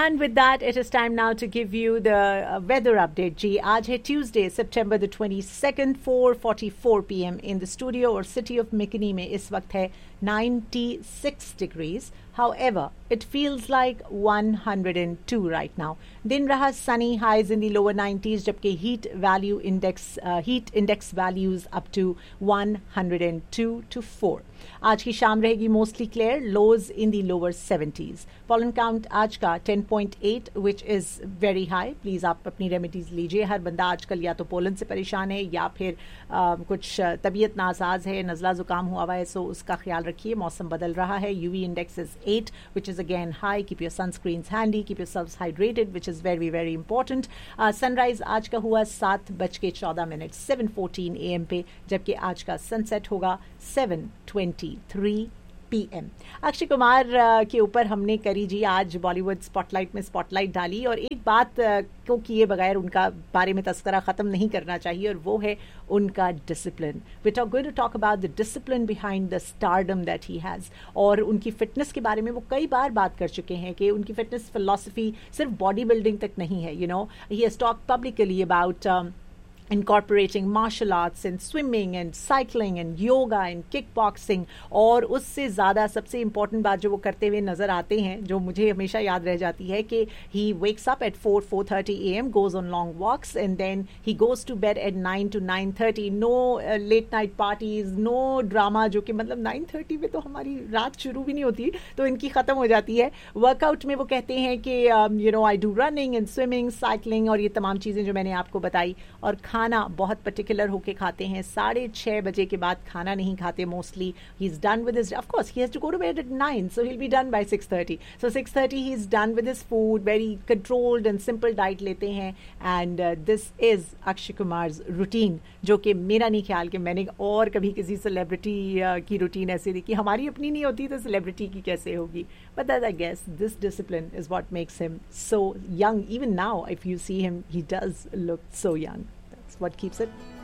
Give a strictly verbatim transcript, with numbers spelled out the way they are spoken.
And with that, it is time now to give you the uh, weather update. जी आज है Tuesday, September the twenty-second, four forty-four p m in the studio और city of Mikini में इस वक्त है ninety-six degrees. However, it feels like one hundred two right now. दिन रहा sunny, highs in the lower nineties, जबकि heat value index, uh, heat index values up to one hundred two to four. आज की शाम रहेगी mostly clear, lows in the lower seventies. Pollen count आज का ten point eight, which is very high. Please आप अपनी remedies लीजिए. हर बंदा आजकल या तो पोलन से परेशान है या फिर आ, कुछ तबीयत नासाज है, नज़ला ज़ुकाम हुआ हुआ है, सो उसका ख्याल रखिए. मौसम बदल रहा है. U V index is eight, which is again high. Keep your sunscreens handy. Keep yourselves hydrated, which is very very important. Uh, sunrise आज का हुआ सात बज के चौदह minute seven fourteen a m पे, जबकि आज का सनसेट होगा seven twenty-three p m. Akshay Kumar के ऊपर हमने करी जी आज बॉलीवुड स्पॉटलाइट में स्पॉटलाइट डाली, और एक बात को किए बगैर उनका बारे में तस्करा ख़त्म नहीं करना चाहिए, और वो है उनका discipline. We talk going to talk about the discipline behind the stardom that he has. और उनकी फिटनेस के बारे में वो कई बार बात कर चुके हैं कि उनकी फिटनेस फिलॉसफी सिर्फ बॉडी बिल्डिंग तक नहीं है. You know, he has talk publicly about incorporating martial arts and swimming and cycling and yoga and kickboxing. और उससे ज़्यादा सबसे important बात जो वो करते हुए नज़र आते हैं, जो मुझे हमेशा याद रह जाती है, कि he wakes up at four four thirty a m, goes on long walks, and then he goes to bed at nine to nine thirty. No uh, late night parties, no drama, जो कि मतलब nine thirty में तो हमारी रात शुरू भी नहीं होती, तो इनकी ख़त्म हो जाती है. वर्कआउट में वो कहते हैं कि you know, I do running and swimming, cycling, और ये तमाम चीज़ें जो मैंने आपको बताई. और खाना बहुत पर्टिकुलर होके खाते हैं. साढ़े छः बजे के बाद खाना नहीं खाते mostly. He is done with his, of course he has to go to bed at nine, so he will be done by six thirty. So six thirty he is done with his food. Very controlled and simple diet लेते हैं. And this is Akshay Kumars routine, जो कि मेरा नहीं ख्याल कि मैंने और कभी किसी सेलिब्रिटी uh, की रूटीन ऐसी देखी. हमारी अपनी नहीं होती तो सेलिब्रिटी की कैसे होगी. But that I guess this discipline is what makes him so young. Even now if you see him, he does look so young. What keeps it